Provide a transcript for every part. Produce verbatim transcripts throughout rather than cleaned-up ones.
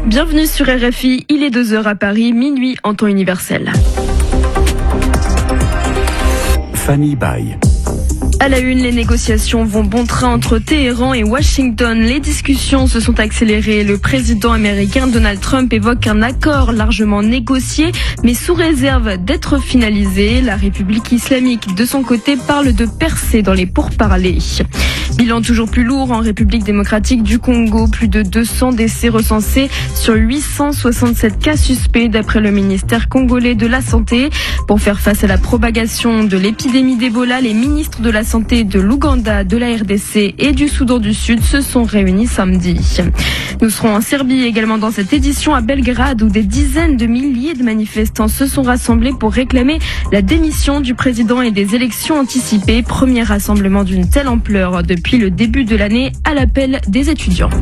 Bienvenue sur R F I, il est deux heures à Paris, minuit en temps universel. Fanny Baye. À la une, les négociations vont bon train entre Téhéran et Washington. Les discussions se sont accélérées. Le président américain Donald Trump évoque un accord largement négocié, mais sous réserve d'être finalisé. La République islamique, de son côté, parle de percées dans les pourparlers. Bilan toujours plus lourd en République démocratique du Congo. Plus de deux cents décès recensés sur huit cent soixante-sept cas suspects d'après le ministère congolais de la Santé. Pour faire face à la propagation de l'épidémie d'Ebola, les ministres de la Santé de l'Ouganda, de la R D C et du Soudan du Sud se sont réunis samedi. Nous serons en Serbie également dans cette édition à Belgrade où des dizaines de milliers de manifestants se sont rassemblés pour réclamer la démission du président et des élections anticipées. Premier rassemblement d'une telle ampleur depuis le début de l'année à l'appel des étudiants.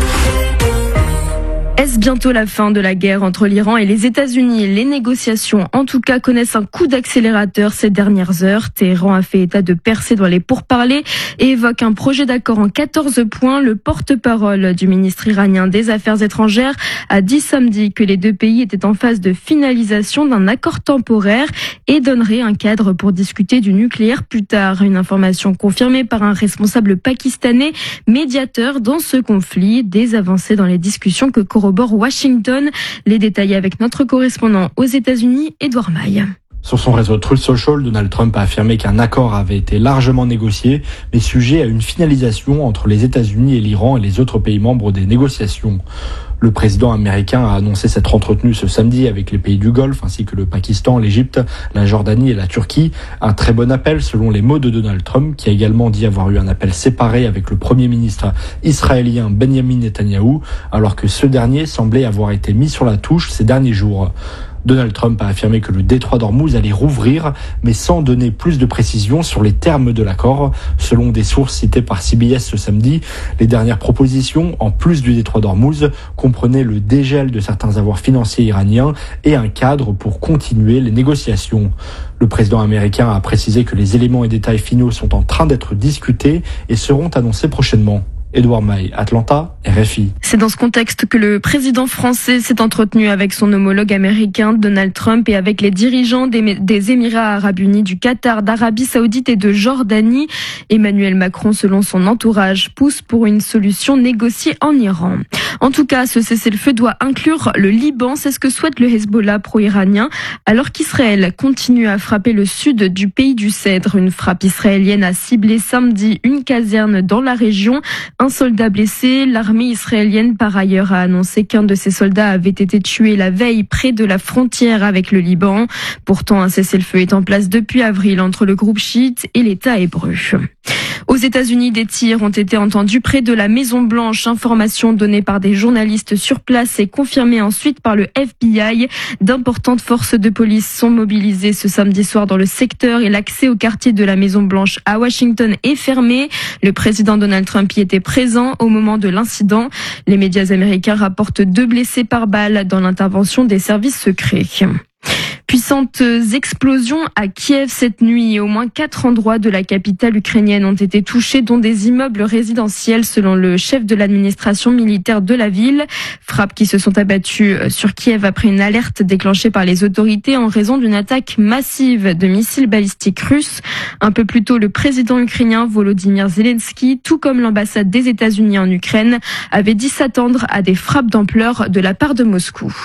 Est-ce bientôt la fin de la guerre entre l'Iran et les États-Unis? Les négociations, en tout cas, connaissent un coup d'accélérateur ces dernières heures. Téhéran a fait état de percées dans les pourparlers et évoque un projet d'accord en quatorze points. Le porte-parole du ministre iranien des Affaires étrangères a dit samedi que les deux pays étaient en phase de finalisation d'un accord temporaire et donnerait un cadre pour discuter du nucléaire plus tard. Une information confirmée par un responsable pakistanais médiateur dans ce conflit. Des avancées dans les discussions que corrobore Washington. Les détails avec notre correspondant aux États-Unis, Edouard Maille. Sur son réseau Truth Social, Donald Trump a affirmé qu'un accord avait été largement négocié, mais sujet à une finalisation entre les États-Unis et l'Iran et les autres pays membres des négociations. Le président américain a annoncé s'être entretenu ce samedi avec les pays du Golfe, ainsi que le Pakistan, l'Égypte, la Jordanie et la Turquie. Un très bon appel selon les mots de Donald Trump, qui a également dit avoir eu un appel séparé avec le premier ministre israélien Benjamin Netanyahou, alors que ce dernier semblait avoir été mis sur la touche ces derniers jours. Donald Trump a affirmé que le détroit d'Ormuz allait rouvrir, mais sans donner plus de précisions sur les termes de l'accord. Selon des sources citées par C B S ce samedi, les dernières propositions, en plus du détroit d'Ormuz, comprenaient le dégel de certains avoirs financiers iraniens et un cadre pour continuer les négociations. Le président américain a précisé que les éléments et détails finaux sont en train d'être discutés et seront annoncés prochainement. Edouard Maille, Atlanta, R F I. C'est dans ce contexte que le président français s'est entretenu avec son homologue américain Donald Trump et avec les dirigeants des, des Émirats arabes unis, du Qatar, d'Arabie saoudite et de Jordanie. Emmanuel Macron, selon son entourage, pousse pour une solution négociée en Iran. En tout cas, ce cessez-le-feu doit inclure le Liban. C'est ce que souhaite le Hezbollah pro-iranien, alors qu'Israël continue à frapper le sud du pays du Cèdre. Une frappe israélienne a ciblé samedi une caserne dans la région. Un soldat blessé. L'armée israélienne, par ailleurs, a annoncé qu'un de ses soldats avait été tué la veille près de la frontière avec le Liban. Pourtant, un cessez-le-feu est en place depuis avril entre le groupe chiite et l'État hébreu. Aux États-Unis, des tirs ont été entendus près de la Maison-Blanche. Information donnée par des journalistes sur place et confirmée ensuite par le F B I. D'importantes forces de police sont mobilisées ce samedi soir dans le secteur et l'accès au quartier de la Maison-Blanche à Washington est fermé. Le président Donald Trump y était présent au moment de l'incident. Les médias américains rapportent deux blessés par balle dans l'intervention des services secrets. Puissantes explosions à Kiev cette nuit. Au moins quatre endroits de la capitale ukrainienne ont été touchés, dont des immeubles résidentiels, selon le chef de l'administration militaire de la ville. Frappes qui se sont abattues sur Kiev après une alerte déclenchée par les autorités en raison d'une attaque massive de missiles balistiques russes. Un peu plus tôt, le président ukrainien Volodymyr Zelensky, tout comme l'ambassade des États-Unis en Ukraine, avait dit s'attendre à des frappes d'ampleur de la part de Moscou.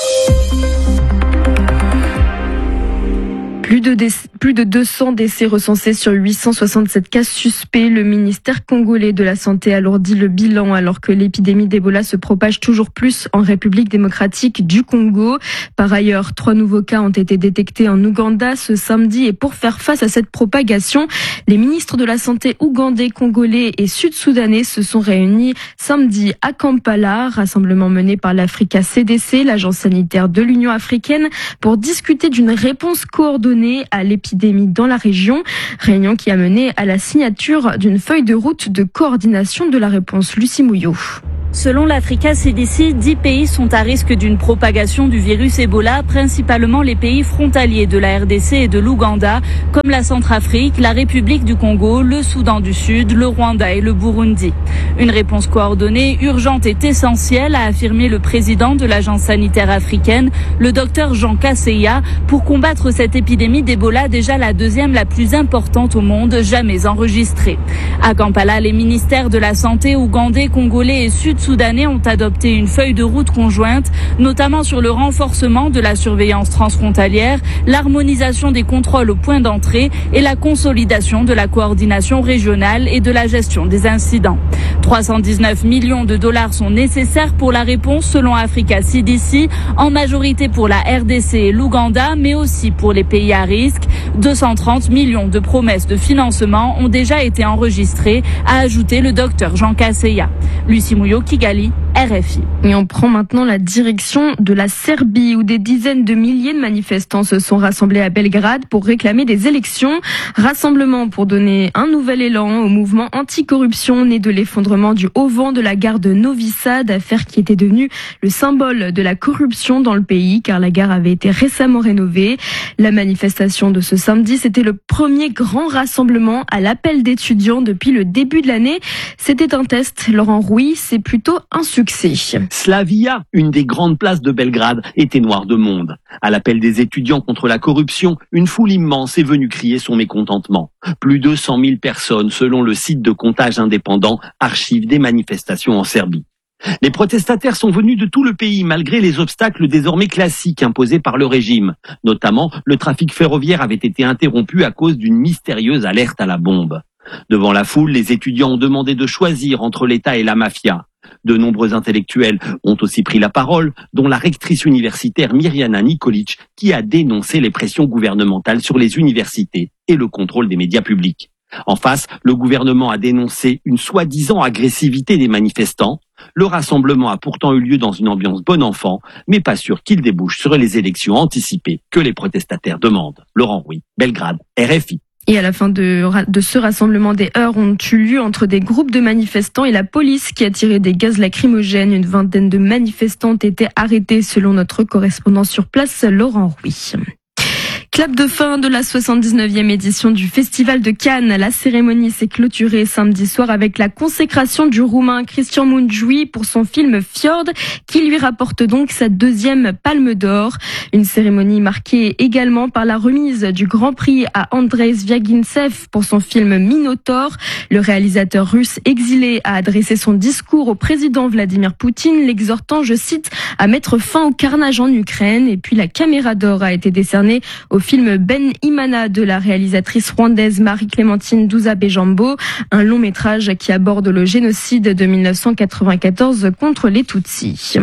Plus de, déc- plus de deux cents décès recensés sur huit cent soixante-sept cas suspects. Le ministère congolais de la Santé alourdit le bilan alors que l'épidémie d'Ebola se propage toujours plus en République démocratique du Congo. Par ailleurs, trois nouveaux cas ont été détectés en Ouganda ce samedi et pour faire face à cette propagation, les ministres de la Santé ougandais, congolais et sud-soudanais se sont réunis samedi à Kampala, rassemblement mené par l'Africa C D C, l'agence sanitaire de l'Union africaine, pour discuter d'une réponse coordonnée à l'épidémie dans la région. Réunion qui a mené à la signature d'une feuille de route de coordination de la réponse. Lucie Mouillot. Selon l'Africa C D C, dix pays sont à risque d'une propagation du virus Ebola, principalement les pays frontaliers de la R D C et de l'Ouganda, comme la Centrafrique, la République du Congo, le Soudan du Sud, le Rwanda et le Burundi. Une réponse coordonnée, urgente est essentielle, a affirmé le président de l'Agence sanitaire africaine, le docteur Jean Kaseya, pour combattre cette épidémie d'Ebola, déjà la deuxième la plus importante au monde, jamais enregistrée. À Kampala, les ministères de la Santé ougandais, congolais et sud-soudanais ont adopté une feuille de route conjointe, notamment sur le renforcement de la surveillance transfrontalière, l'harmonisation des contrôles au point d'entrée et la consolidation de la coordination régionale et de la gestion des incidents. trois cent dix-neuf millions de dollars sont nécessaires pour la réponse selon Africa C D C, en majorité pour la R D C et l'Ouganda, mais aussi pour les pays à risque. deux cent trente millions de promesses de financement ont déjà été enregistrées, a ajouté le docteur Jean Kaseya. Lucie Mouillot, Kigali, R F I. Et on prend maintenant la direction de la Serbie, où des dizaines de milliers de manifestants se sont rassemblés à Belgrade pour réclamer des élections. Rassemblement pour donner un nouvel élan au mouvement anticorruption né de l'effondrement du haut vent de la gare de Novi Sad, affaire qui était devenue le symbole de la corruption dans le pays, car la gare avait été récemment rénovée. La manifestation de ce samedi, c'était le premier grand rassemblement à l'appel d'étudiants depuis le début de l'année. C'était un test. Laurent Rouy, c'est plutôt un succès. Slavia, une des grandes places de Belgrade, était noire de monde. À l'appel des étudiants contre la corruption, une foule immense est venue crier son mécontentement. Plus de cent mille personnes, selon le site de comptage indépendant Archives des manifestations en Serbie. Les protestataires sont venus de tout le pays malgré les obstacles désormais classiques imposés par le régime. Notamment, le trafic ferroviaire avait été interrompu à cause d'une mystérieuse alerte à la bombe. Devant la foule, les étudiants ont demandé de choisir entre l'État et la mafia. De nombreux intellectuels ont aussi pris la parole, dont la rectrice universitaire Mirjana Nikolić, qui a dénoncé les pressions gouvernementales sur les universités et le contrôle des médias publics. En face, le gouvernement a dénoncé une soi-disant agressivité des manifestants. Le rassemblement a pourtant eu lieu dans une ambiance bon enfant, mais pas sûr qu'il débouche sur les élections anticipées que les protestataires demandent. Laurent Rouy, Belgrade, R F I. Et à la fin de, de ce rassemblement, des heurts ont eu lieu entre des groupes de manifestants et la police qui a tiré des gaz lacrymogènes. Une vingtaine de manifestants ont été arrêtés selon notre correspondant sur place, Laurent Rouy. Clap de fin de la soixante-dix-neuvième édition du Festival de Cannes. La cérémonie s'est clôturée samedi soir avec la consécration du Roumain Cristian Mungiu pour son film Fjord, qui lui rapporte donc sa deuxième Palme d'Or. Une cérémonie marquée également par la remise du Grand Prix à Andrei Zvyagintsev pour son film Minotaur. Le réalisateur russe exilé a adressé son discours au président Vladimir Poutine, l'exhortant, je cite, à mettre fin au carnage en Ukraine. Et puis la caméra d'or a été décernée au film Ben Imana de la réalisatrice rwandaise Marie-Clémentine Douza-Béjambo, un long métrage qui aborde le génocide de mille neuf cent quatre-vingt-quatorze contre les Tutsis.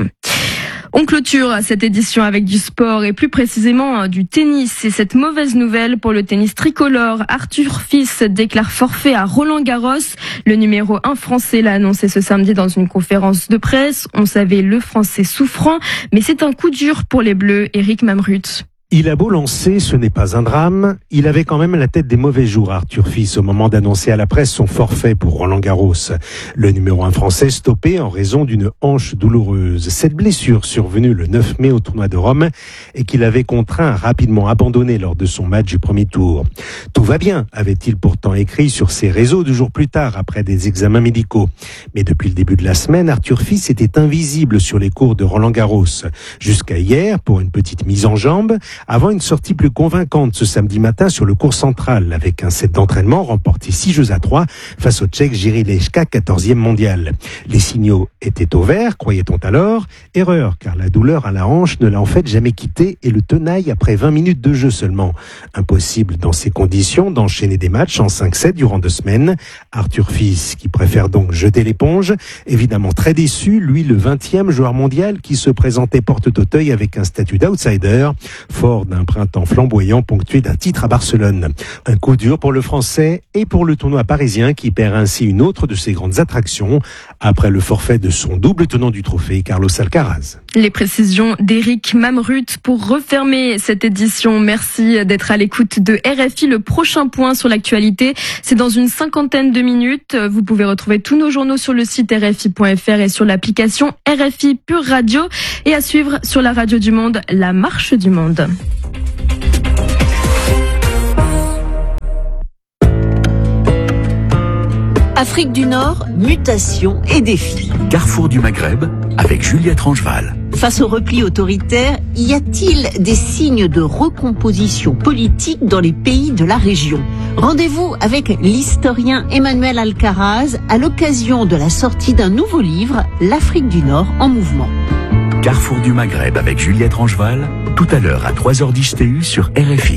On clôture cette édition avec du sport et plus précisément du tennis. Et cette mauvaise nouvelle pour le tennis tricolore, Arthur Fils déclare forfait à Roland-Garros. Le numéro un français l'a annoncé ce samedi dans une conférence de presse. On savait le français souffrant, mais c'est un coup dur pour les Bleus. Éric Mamrut. Il a beau lancer, ce n'est pas un drame. Il avait quand même la tête des mauvais jours, Arthur Fils, au moment d'annoncer à la presse son forfait pour Roland-Garros. Le numéro un français stoppé en raison d'une hanche douloureuse. Cette blessure survenue le neuf mai au tournoi de Rome et qu'il avait contraint à rapidement abandonner lors de son match du premier tour. Tout va bien, avait-il pourtant écrit sur ses réseaux deux jours plus tard après des examens médicaux. Mais depuis le début de la semaine, Arthur Fils était invisible sur les cours de Roland-Garros. Jusqu'à hier, pour une petite mise en jambe, avant une sortie plus convaincante ce samedi matin sur le court central, avec un set d'entraînement remporté six jeux à trois face au Tchèque Jiří Leška, quatorzième mondial. Les signaux étaient au vert, croyait-on alors. Erreur, car la douleur à la hanche ne l'a en fait jamais quitté et le tenaille après vingt minutes de jeu seulement. Impossible dans ces conditions d'enchaîner des matchs en cinq sept durant deux semaines. Arthur Fils, qui préfère donc jeter l'éponge, évidemment très déçu, lui le vingtième joueur mondial qui se présentait porte-auteuil avec un statut d'outsider, fort d'un printemps flamboyant ponctué d'un titre à Barcelone. Un coup dur pour le Français et pour le tournoi parisien qui perd ainsi une autre de ses grandes attractions après le forfait de son double tenant du trophée, Carlos Alcaraz. Les précisions d'Éric Mamrut pour refermer cette édition. Merci d'être à l'écoute de R F I. Le prochain point sur l'actualité, c'est dans une cinquantaine de minutes. Vous pouvez retrouver tous nos journaux sur le site R F I point F R et sur l'application R F I Pure Radio. Et à suivre sur la radio du monde, la marche du monde. Afrique du Nord, mutation et défis. Carrefour du Maghreb avec Juliette Rangeval. Face au repli autoritaire, y a-t-il des signes de recomposition politique dans les pays de la région? Rendez-vous avec l'historien Emmanuel Alcaraz à l'occasion de la sortie d'un nouveau livre, L'Afrique du Nord en mouvement. Carrefour du Maghreb avec Juliette Rangeval, tout à l'heure à trois heures dix T U sur R F I.